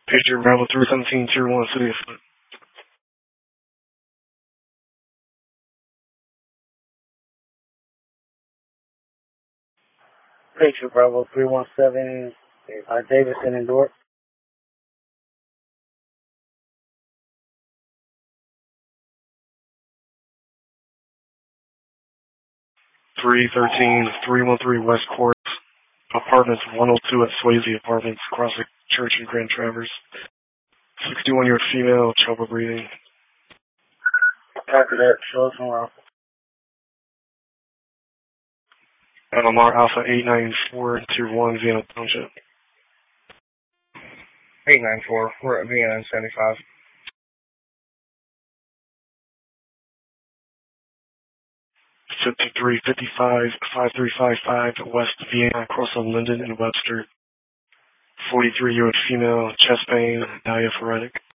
Patriot Bravo 317, Tier 1, City of Foot. Patriot Bravo 317, Davidson and Dorp. Three 313 West Court, Apartments 102 at Swayze Apartments, across the church in Grand Traverse. 61-year-old female, trouble breathing. Copy that. Show us tomorrow. Lamar Alpha 894, Tier 1, Vienna Township. 894, we're at Vienna 75. 5355 5355 West Vienna, across on Linden and Webster. 43-year-old female, chest pain, diaphoretic.